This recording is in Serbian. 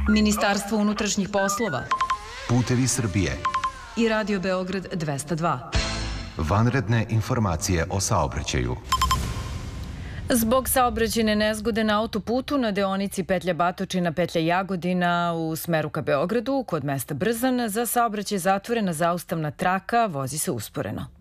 Ministarstvo unutrašnjih poslova Putevi Srbije i Radio Beograd 202. Vanredne informacije o saobraćaju. Zbog saobraćajne nezgode na autoputu na deonici petlja Batočina, petlja Jagodina u smeru ka Beogradu, kod mesta Brzan, za saobraćaj zatvorena zaustavna traka, vozi se usporeno.